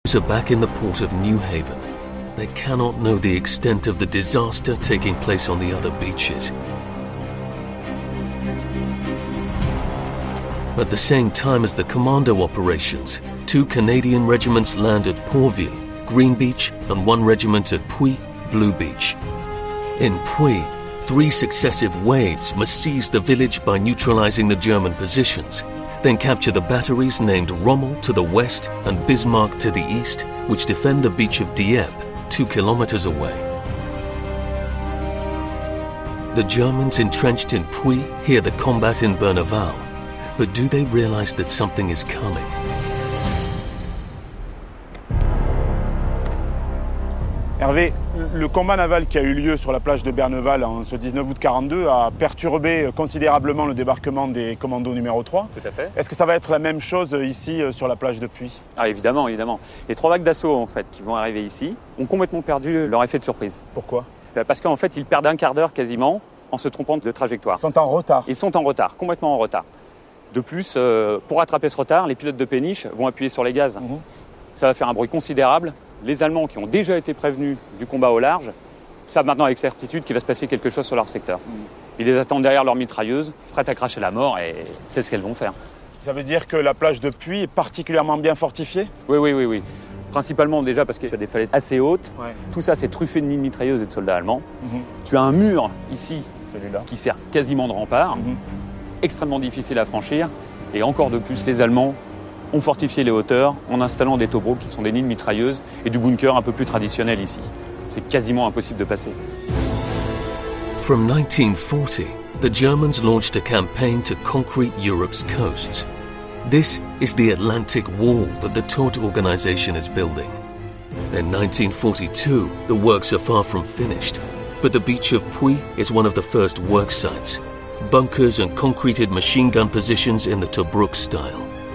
are back in the port of New Haven. They cannot know the extent of the disaster taking place on the other beaches. At the same time as the commando operations, 2 Canadian regiments land at Pourville, Green Beach, and 1 regiment at Puy, Blue Beach. In Puy, 3 successive waves must seize the village by neutralizing the German positions, then capture the batteries named Rommel to the west and Bismarck to the east, which defend the beach of Dieppe, 2 kilometers away. The Germans entrenched in Puy hear the combat in Berneval, but do they realize that something is coming? Hervé, le combat naval qui a eu lieu sur la plage de Berneval en ce 19 août 1942 a perturbé considérablement le débarquement des commandos numéro 3. Tout à fait. Est-ce que ça va être la même chose ici sur la plage de Puy? Ah évidemment, évidemment. Les 3 vagues d'assaut en fait qui vont arriver ici ont complètement perdu leur effet de surprise. Pourquoi? Parce qu'en fait ils perdent un quart d'heure quasiment en se trompant de trajectoire. Ils sont en retard. Ils sont en retard, complètement en retard. De plus, pour rattraper ce retard, les pilotes de péniche vont appuyer sur les gaz. Ça va faire un bruit considérable. Les Allemands qui ont déjà été prévenus du combat au large savent maintenant avec certitude qu'il va se passer quelque chose sur leur secteur. Ils les attendent derrière leur mitrailleuse, prêtes à cracher la mort, et c'est ce qu'elles vont faire. Ça veut dire que la plage de Puy est particulièrement bien fortifiée? Oui. Principalement déjà parce qu'il y a des falaises assez hautes. Ouais. Tout ça, c'est truffé de mines mitrailleuses et de soldats allemands. Tu as un mur ici, celui-là, qui sert quasiment de rempart, extrêmement difficile à franchir. Et encore de plus, les Allemands ont fortifié les hauteurs en installant des Tobruk qui sont des nids de mitrailleuses et du bunker un peu plus traditionnel ici. C'est quasiment impossible de passer. From 1940, the Germans launched a campaign to concrete Europe's coasts. This is the Atlantic Wall that the Todt organization is building. In 1942, the works are far from finished, but the beach of Puy is one of the first work sites. Bunkers and concreted machine gun positions in the Tobruk style.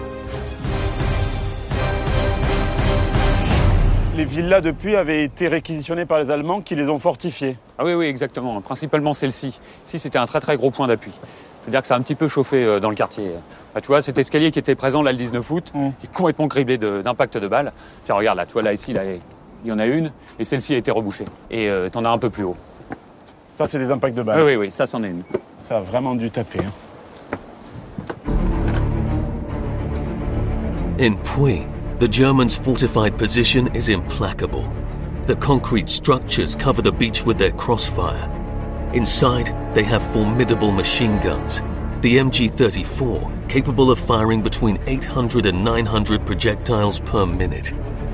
Les villas de Puy avaient été réquisitionnées par les Allemands qui les ont fortifiées. Ah oui, exactement. Principalement celle-ci. Ici, c'était un très très gros point d'appui. C'est-à-dire que ça a un petit peu chauffé dans le quartier. Bah, tu vois, cet escalier qui était présent là le 19 août, qui est complètement criblé d'impacts de balles. Tiens, regarde là, tu vois là ici, là, il y en a une, et celle-ci a été rebouchée. Et t'en as un peu plus haut. Ça, c'est des impacts de balles. Oui, ça c'en est une. Ça a vraiment dû taper. In Puy, the Germans' fortified position is implacable. The concrete structures cover the beach with their crossfire. Inside, they have formidable machine guns. The MG-34, capable of firing between 800 and 900 projectiles per minute.